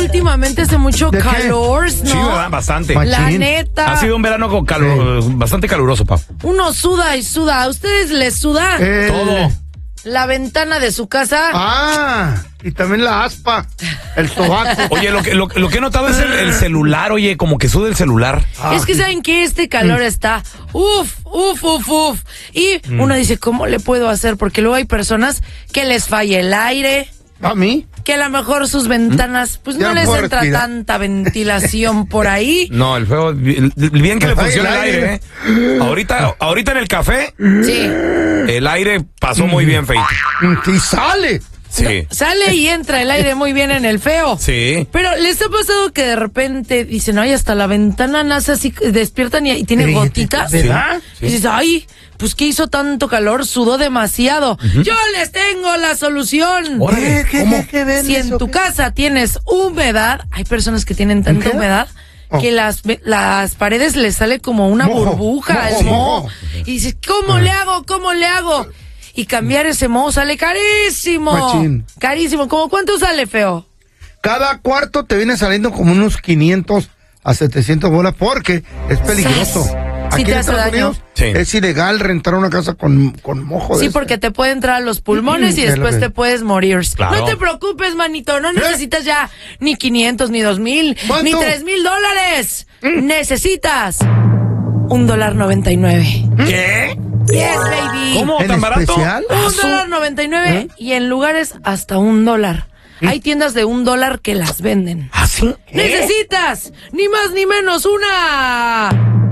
últimamente hace mucho calor, ¿no? Sí, ¿verdad? Bastante. La neta. Ha sido un verano con bastante caluroso, pa. Uno suda y suda. ¿A ustedes les suda? Todo. La ventana de su casa. Y también la aspa, el sobaco. Oye, lo que he notado es el celular, oye, como que suda el celular. Es que saben que este calor está uf. Y uno dice, ¿cómo le puedo hacer? Porque luego hay personas que les falla el aire. ¿A mí? Que a lo mejor sus ventanas, pues Ya no no les puedo entra respirar. tanta ventilación por ahí. No, el feo, bien que le funciona el aire, Ahorita en el café, Sí. el aire pasó muy bien, feito. Y sale. Sí. Sale y entra el aire muy bien en el feo. Sí. Pero les ha pasado que de repente dicen, ay, hasta la ventana nace así, despiertan y tiene gotitas. ¿Verdad? Y dices, ay, pues que hizo tanto calor, sudó demasiado. Yo les tengo la solución. Órale, ¿Qué ven Si en eso? tu casa tienes humedad, hay personas que tienen tanta ¿Qué? humedad que las paredes les sale como una Mojo, burbuja, el mojo, moho. mojo. Y dices, ¿cómo le hago? Y cambiar ese moho sale carísimo. Machín. Carísimo. ¿Cómo cuánto sale, feo? Cada cuarto te viene saliendo como unos 500 a 700 bolas porque es peligroso. ¡Sas! Aquí Sí te en hace Estados daño. Unidos Sí. es ilegal rentar una casa con mojo. Sí, porque te puede entrar a los pulmones y Es lo después que- te puedes morir. Claro. No te preocupes, manito. No necesitas ya ni 500, ni 2,000, ¿Cuánto? ni 3,000 dólares. Necesitas $1.99. ¿Qué? Yes, baby. ¿Cómo? ¿En ¿Tan barato? especial? $1.99 y en lugares hasta $1. Hay tiendas de $1 que las venden. ¿Ah, sí? Necesitas ni más ni menos una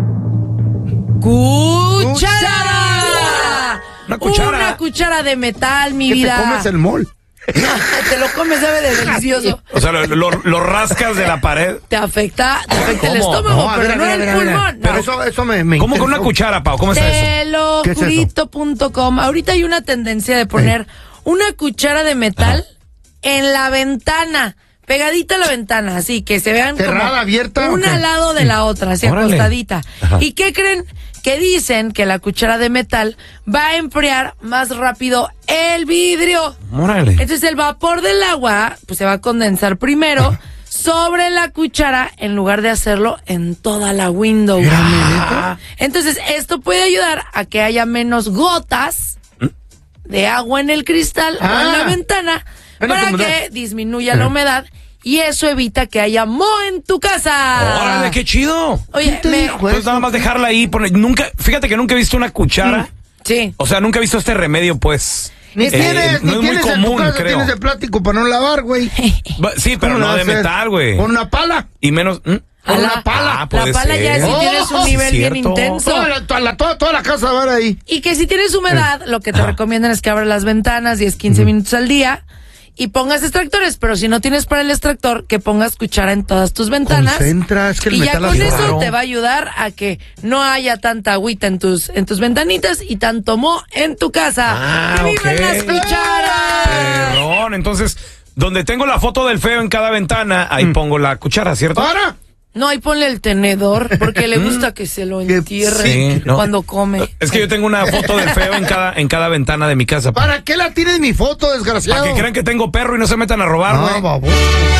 cuchara. Una cuchara. Una cuchara de metal, mi Que te vida. comes el mol. Te lo comes, sabe de delicioso. O sea, lo rascas de la pared. Te afecta el ¿Cómo? estómago, a pero ver, no a ver, el a ver, a ver. pulmón. Pero No. eso me ¿Cómo con una interesó. cuchara, Pau? ¿Cómo es eso? ¿Qué es eso? Telojurito.com. Ahorita hay una tendencia de poner una cuchara de metal en la ventana, pegadita a la ventana, así que se vean ¿Cerrada, como abierta, o una qué? al lado de la otra, así Órale. acostadita. Ajá. ¿Y qué creen? Que dicen que la cuchara de metal va a enfriar más rápido el vidrio. Órale. Entonces el vapor del agua pues se va a condensar primero sobre la cuchara en lugar de hacerlo en toda la window. Entonces esto puede ayudar a que haya menos gotas de agua en el cristal o en la ventana Menos para humedad. que disminuya la humedad y eso evita que haya moho en tu casa. Órale, qué chido. Oye, ¿Quién te dijo Pues eso? nada más dejarla ahí. Fíjate que nunca he visto una cuchara. sí. O sea, nunca he visto este remedio, pues. Ni tienes, no ni es muy tienes en tu común, casa, creo. tienes de plástico para no lavar, güey. Sí, pero ¿Cómo no le de vas a hacer? metal, güey. Con una pala. Y menos. Con una pala. La puede pala ya ser. si tienes un Sí, nivel bien cierto. intenso. Toda la casa va ahí. Y que si tienes humedad, lo que te recomiendan es que abras las ventanas 10-15 minutos al día y pongas extractores, pero si no tienes para el extractor, que pongas cuchara en todas tus ventanas. Concentra, es que el y ya metal con hace eso raro. te va a ayudar a que no haya tanta agüita en tus ventanitas y tanto moho en tu casa. ¡Que vivan ok. las cucharas! Perrón. Entonces, donde tengo la foto del feo en cada ventana, ahí pongo la cuchara, ¿cierto? ¡Para! No, ahí ponle el tenedor, porque le gusta que se lo entierre Sí, ¿no? cuando come. Es que yo tengo una foto del feo en cada ventana de mi casa. ¿Para qué la tienes mi foto, desgraciado? Para que crean que tengo perro y no se metan a robar, güey. No, baboso.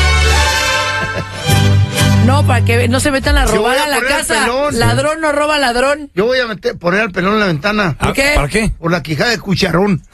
No, para que no se metan a Yo robar voy a a la poner el casa. pelón. Ladrón no roba ladrón. Yo voy a poner al pelón en la ventana. ¿Por qué? ¿Para qué? Por la quijada de cucharón.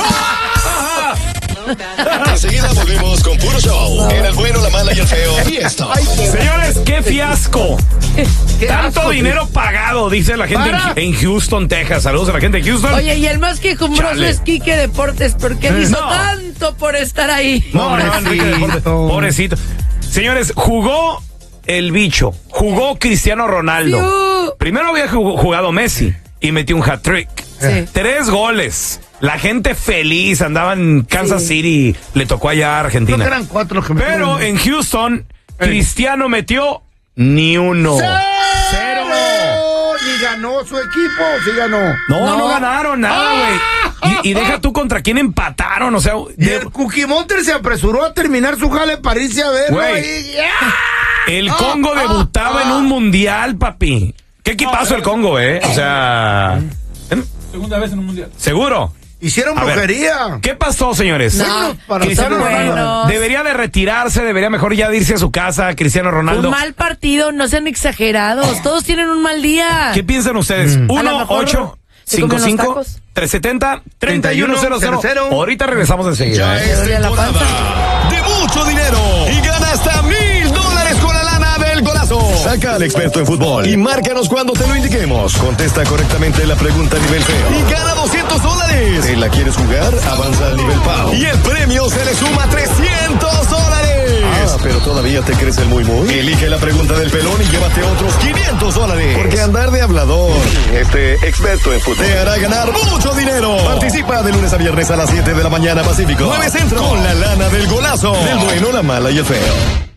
Enseguida volvemos con puro show. En el bueno, la mala y el feo. Y esto. Señores, qué fiasco. ¿Qué Tanto asco, dinero pagado, dice la gente ¡Para! en Houston, Texas. Saludos a la gente de Houston. Oye, y el más quejumbroso Chale. es Quique Deportes, porque él hizo No. tanto por estar ahí. No, Enrique Deportes. Pobrecito. Pobrecito. Señores, jugó el bicho. Jugó Cristiano Ronaldo. Fiu. Primero había jugado Messi y metió un hat-trick. Sí. 3 goles. La gente feliz. Andaba en Kansas City. Le tocó allá a Creo Argentina. que eran 4 los que me Pero en Houston, Cristiano metió ni uno. ¡Cero! Ni ganó su equipo, sí ganó. No ganaron nada, güey. Y deja tú contra quién empataron, o sea, Y el Cookie Monster se apresuró a terminar su jale para irse a verlo. Güey. ahí. el Congo debutaba en un mundial, papi. ¿Qué equipazo el Congo, O sea, Segunda vez en un mundial. ¿seguro? Hicieron A ver, brujería. ¿qué pasó, señores? No, para Cristiano son Ronaldo buenos. debería de retirarse, debería mejor ya de irse a su casa, Cristiano Ronaldo. Un mal partido, no sean exagerados. Todos tienen un mal día. ¿Qué piensan ustedes? A lo mejor se comen los 1-855 tacos. 370-3100. Ahorita regresamos enseguida. Ya ¿Le es duele la temporada de mucho dinero y gana hasta $1,000 con la lana del golazo. Saca al experto en fútbol y márcanos cuando te lo indiquemos. Contesta correctamente la pregunta a nivel feo y gana $200. ¿Te la quieres jugar? Avanza al nivel PAO y el premio se le suma $300. Pero todavía te crees el muy. Elige la pregunta del pelón y llévate otros $500. Porque andar de hablador, experto en fútbol, te hará ganar mucho dinero. Participa de lunes a viernes a las 7 de la mañana Pacífico, 9 Centro, con la lana del golazo, del bueno, la mala y el feo.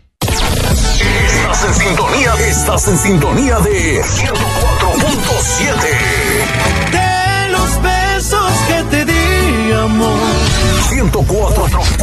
Estás en sintonía de 104.7. De los besos que te di, amor. 104.